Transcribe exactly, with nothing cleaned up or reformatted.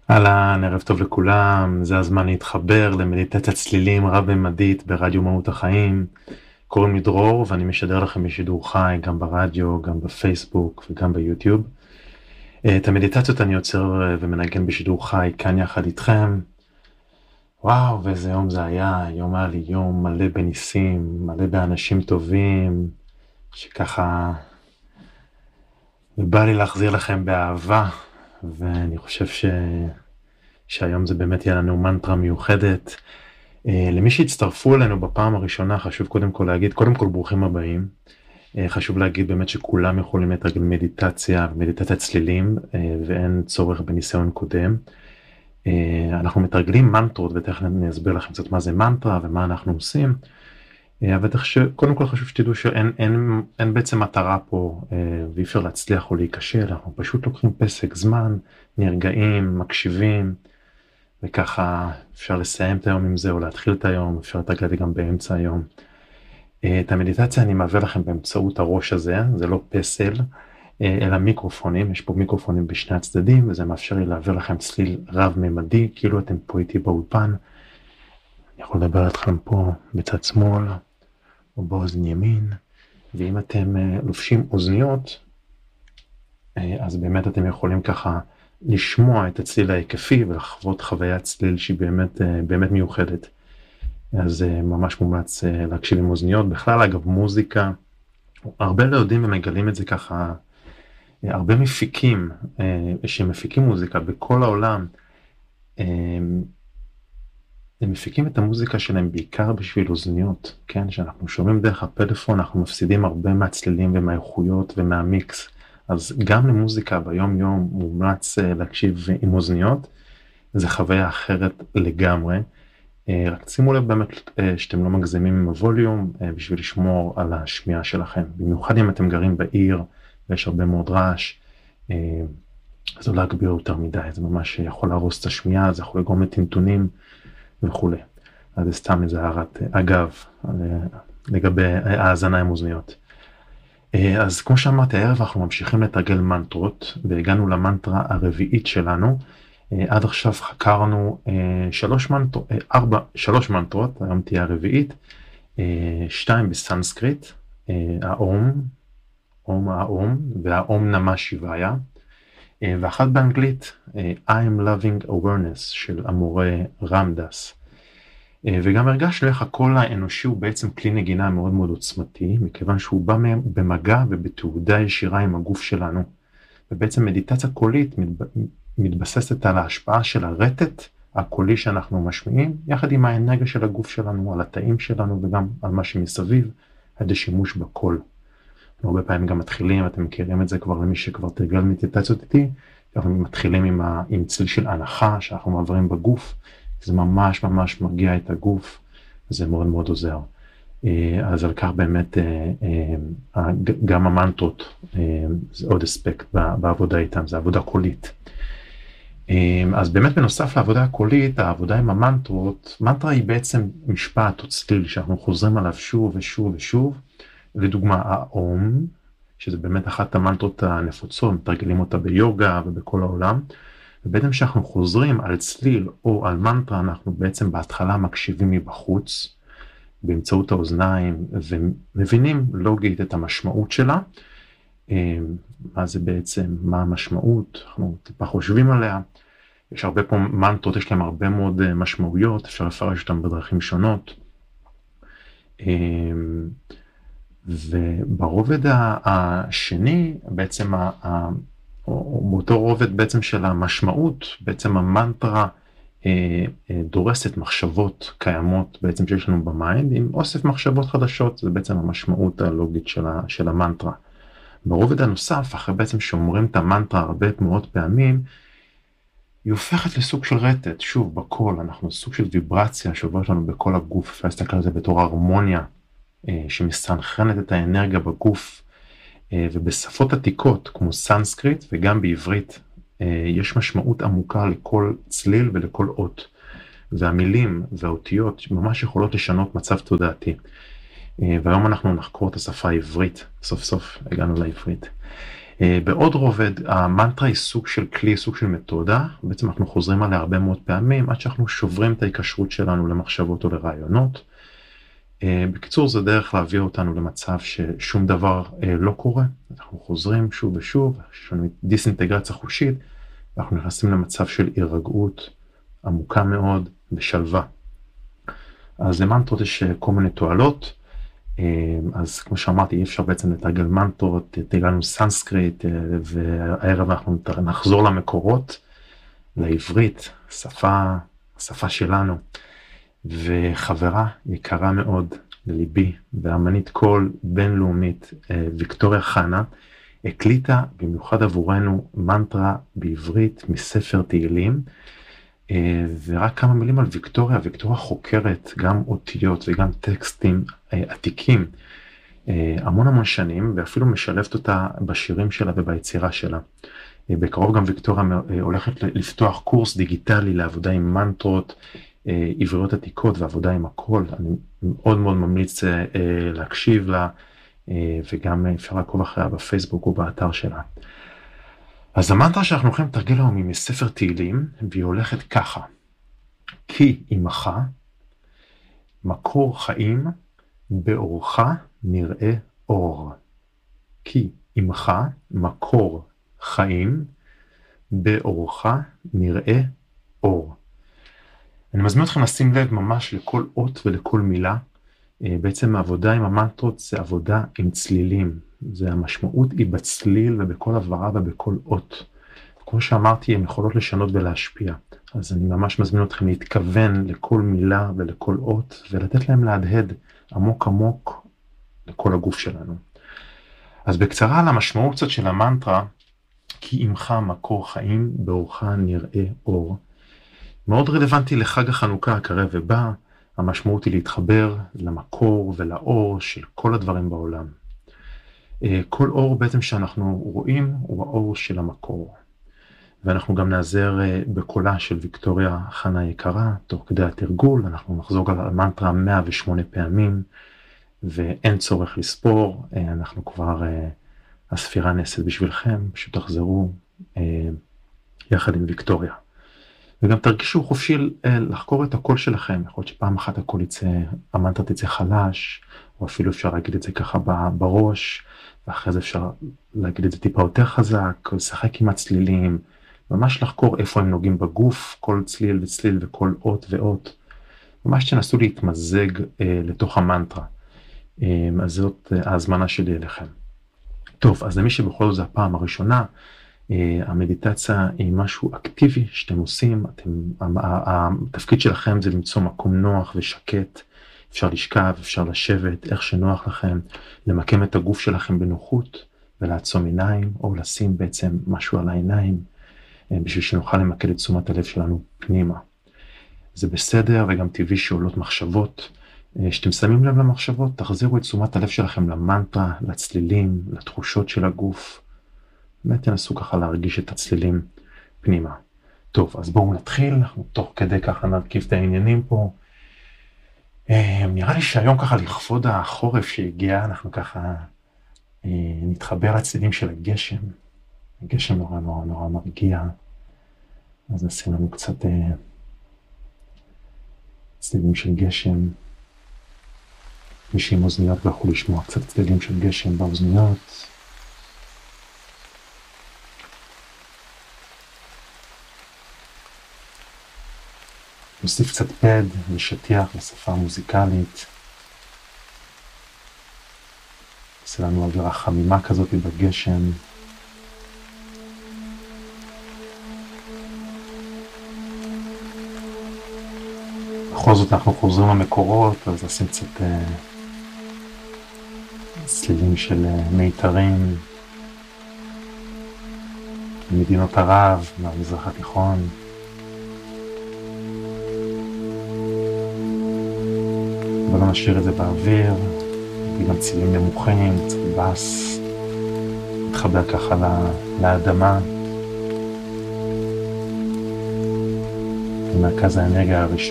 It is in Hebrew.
אהלן, ערב טוב לכולם, זה הזמן להתחבר למדיטציית צלילים רב-ממדית ברדיו מהות החיים. קוראים לי דרור ואני משדר לכם בשידור חי גם ברדיו, גם בפייסבוק וגם ביוטיוב. את המדיטציות אני יוצר ומנגן בשידור חי כאן יחד איתכם. וואו, ואיזה יום זה היה, יום היה לי יום מלא בניסים, מלא באנשים טובים, שככה בא לי להחזיר לכם באהבה, ואני חושב ש... שהיום זה באמת יהיה לנו מנטרה מיוחדת. למי שהצטרפו אלינו בפעם הראשונה, חשוב קודם כל להגיד, קודם כל ברוכים הבאים. חשוב להגיד באמת שכולם יכולים לתרגל מדיטציה ומדיטציית צלילים, ואין צורך בניסיון קודם. אנחנו מתרגלים מנטרות, ותכף אני אסביר לכם קצת מה זה מנטרה ומה אנחנו עושים. אבל קודם כל חשוב שתדעו שאין אין, אין בעצם מטרה פה, ואי אפשר להצליח או להיכשל. אנחנו פשוט לוקחים פסק זמן, נרגעים, מקשיבים, וככה אפשר לסיים את היום עם זה או להתחיל את היום, אפשר לתרגל גם באמצע היום. את המדיטציה אני מעביר לכם באמצעות הראש הזה, זה לא פסל, אלא מיקרופונים, יש פה מיקרופונים בשני הצדדים, וזה מאפשר לי להעביר לכם צליל רב-ממדי, כאילו אתם פה איתי באולפן. אני יכול לדבר אתכם פה בצד שמאל, או באוזן ימין, ואם אתם לובשים אוזניות, אז באמת אתם יכולים ככה לשמוע את הצליל ההיקפי ולחוות חוויית צליל שהיא באמת, באמת מיוחדת. אז ממש מומלץ להקשיב עם אוזניות. בכלל, אגב, מוזיקה, הרבה לא יודעים ומגלים את זה ככה, הרבה מפיקים שמפיקים מוזיקה בכל העולם, הם מפיקים את המוזיקה שלהם בעיקר בשביל אוזניות, כן? שאנחנו שומעים דרך הפלאפון, אנחנו מפסידים הרבה מהצלילים ומהאיכויות ומהמיקס. אז גם למוזיקה ביום יום מומלץ להקשיב עם אוזניות, זה חוויה אחרת לגמרי. רק שימו לב באמת שאתם לא מגזימים עם הווליום, בשביל לשמור על השמיעה שלכם. במיוחד אם אתם גרים בעיר ויש הרבה מאוד רעש, אז לא להגביר יותר מדי, זה ממש יכול להרוס את השמיעה, זה יכול לגרום לטינטונים וכו'. אז זה סתם איזה הערת אגב לגבי האזנה עם אוזניות. אז כמו שאמרתי, הערב אנחנו ממשיכים לתרגל מנטרות, והגענו למנטרה הרביעית שלנו. עד עכשיו חקרנו שלוש מנטרות, ארבע, שלוש מנטרות, היום תהיה הרביעית, שתיים בסנסקריט, האום, אום האום, והאום נמה שיוויה, ואחת באנגלית, I'm loving awareness של המורה רמדס. וגם הרגשנו איך הקול האנושי הוא בעצם כלי נגינה מאוד מאוד עוצמתי, מכיוון שהוא בא במגע ובתעודה ישירה עם הגוף שלנו. ובעצם מדיטציה קולית מתבססת על ההשפעה של הרטט הקולי שאנחנו משמיעים, יחד עם האנרגיה של הגוף שלנו, על התאים שלנו וגם על מה שמסביב, עד השימוש בקול. הרבה פעמים גם מתחילים, אתם מכירים את זה כבר למי שכבר תרגל מדיטציות איתי, אנחנו מתחילים עם, ה, עם צליל של הנחה שאנחנו מעברים בגוף, זה ממש ממש מרגיע את הגוף, זה מאוד מאוד עוזר. אז על כך באמת גם המנטרות, זה עוד אספקט בעבודה איתם, זה עבודה קולית. אז באמת בנוסף לעבודה הקולית, העבודה עם המנטרות, מנטרה היא בעצם משפט או צליל שאנחנו חוזרים עליו שוב ושוב ושוב, לדוגמה האום, שזה באמת אחת המנטרות הנפוצות, מתרגלים אותה ביוגה ובכל העולם, ובעצם שאנחנו חוזרים על צליל או על מנטרה, אנחנו בעצם בהתחלה מקשיבים מבחוץ, באמצעות האוזניים, ומבינים לוגית את המשמעות שלה, מה זה בעצם, מה המשמעות, אנחנו טיפה חושבים עליה, יש הרבה פה מנטרות, יש להם הרבה מאוד משמעויות, אפשר לפרש אותם בדרכים שונות, וברובד השני, בעצם, או באותו רובד בעצם של המשמעות, בעצם המנטרה דורסת מחשבות קיימות בעצם שיש לנו במיינד, עם אוסף מחשבות חדשות, זה בעצם המשמעות הלוגית של המנטרה. ברובד הנוסף, אחרי בעצם שאומרים את המנטרה הרבה מאוד פעמים, היא הופכת לסוג של רטט, שוב, בקול, אנחנו סוג של ויברציה שעוברת לנו בכל הגוף, אפשר להסתכל על זה בתור הרמוניה, שמסנכרנת את האנרגיה בגוף, ובשפות עתיקות, כמו סנסקריט וגם בעברית, יש משמעות עמוקה לכל צליל ולכל אות, והמילים והאותיות ממש יכולות לשנות מצב תודעתי. והיום אנחנו נחקור את השפה העברית, סוף סוף הגענו לעברית. בעוד רובד, המנטרה היא סוג של כלי, סוג של מתודה, בעצם אנחנו חוזרים עליה הרבה מאוד פעמים, עד שאנחנו שוברים את ההיקשרות שלנו למחשבות או לרעיונות. בקיצור, זה דרך להביא אותנו למצב ששום דבר לא קורה, אנחנו חוזרים שוב ושוב, יש לנו דיסאינטגרציה חושית, ואנחנו נכנסים למצב של הירגעות עמוקה מאוד ושלווה. אז למנטרות יש כל מיני תועלות, אז כמו שאמרתי, אי אפשר בעצם לתרגל מנטרות, תרגלנו סנסקריט, והערב אנחנו נחזור למקורות, לעברית, שפה, שפה שלנו, וחברה יקרה מאוד לליבי, ואמנית קול בינלאומית, ויקטוריה חנה, הקליטה במיוחד עבורנו מנטרה בעברית מספר תהילים, ורק כמה מילים על ויקטוריה. ויקטוריה חוקרת גם אותיות וגם טקסטים עתיקים המון המון שנים, ואפילו משלבת אותה בשירים שלה וביצירה שלה. בקרוב גם ויקטוריה הולכת לפתוח קורס דיגיטלי לעבודה עם מנטרות עבריות עתיקות ועבודה עם הקול. אני מאוד מאוד ממליץ להקשיב לה, וגם אפשר לעקוב אחריה בפייסבוק או באתר שלה. אז המנטרה שאנחנו הולכים לתרגל היום היא מספר תהילים, והיא הולכת ככה: כי עמך מקור חיים, באורך נראה אור. כי עמך מקור חיים, באורך נראה אור. אני מזמין אתכם לשים לב ממש לכל אות ולכל מילה. בעצם העבודה עם המנטרות זה עבודה עם צלילים. זה המשמעות היא בצליל ובכל הברה ובכל אות. כמו שאמרתי, הן יכולות לשנות ולהשפיע. אז אני ממש מזמין אתכם להתכוון לכל מילה ולכל אות, ולתת להם להדהד עמוק עמוק לכל הגוף שלנו. אז בקצרה על המשמעות קצת של המנטרה, כי עמך מקור חיים, באורך נראה אור. מאוד רלוונטי לחג החנוכה הקרב ובא, המשמעות היא להתחבר למקור ולאור של כל הדברים בעולם. כל אור בעצם שאנחנו רואים הוא האור של המקור. ואנחנו גם נעזר בקולה של ויקטוריה חנה יקרה, תוך כדי התרגול, אנחנו נחזור על המנטרה מאה ושמונה פעמים, ואין צורך לספור, אנחנו כבר, הספירה נעשית בשבילכם, פשוט תחזרו יחד עם ויקטוריה. וגם תרגישו חופשי לחקור את הקול שלכם, יכול להיות שפעם אחת הקול יצא, המנטרה תצא חלש, או אפילו אפשר להגיד את זה ככה בראש, ואחרי זה אפשר להגיד את זה טיפה יותר חזק, לשחק עם הצלילים, ממש לחקור איפה הם נוגעים בגוף, כל צליל וצליל וכל אות ואות, ממש תנסו להתמזג אה, לתוך המנטרה. אה, אז זאת ההזמנה שלי אליכם. טוב, אז למי שבכל זאת הפעם הראשונה, אה, המדיטציה היא משהו אקטיבי שאתם עושים, אתם, התפקיד שלכם זה למצוא מקום נוח ושקט, אפשר לשכב, אפשר לשבת, איך שנוח לכם, למקם את הגוף שלכם בנוחות, ולעצום עיניים, או לשים בעצם משהו על העיניים, בשביל שנוכל למקד את תשומת הלב שלנו פנימה. זה בסדר, וגם טבעי שעולות מחשבות. שאתם שמים לב למחשבות, תחזירו את תשומת הלב שלכם למנטרה, לצלילים, לתחושות של הגוף. באמת תנסו ככה להרגיש את הצלילים פנימה. טוב, אז בואו נתחיל, אנחנו תוך כדי ככה נרכיב את העניינים פה. נראה לי שהיום ככה לכבוד החורף שהגיע, אנחנו ככה נתחבר לצלילים של הגשם. הגשם נורא נורא נורא מרגיע, אז נשים לנו קצת צלילים של גשם. מי שעם אוזניות לא יכול לשמוע קצת צלילים של גשם באוזניות. נוסיף קצת פד ושטיח לשפה המוזיקלית. עושה לנו אווירה חמימה כזאת בגשם. בכל זאת אנחנו חוזרים למקורות, אז נשים קצת אה, צלילים של אה, מיתרים, ממדינות ערב, מהמזרח התיכון. אבל לא נשאיר את זה באוויר, וגם צלילים נמוכים, קצת בס, מתחבר ככה לאדמה. במרכז האנרגיה הראשון.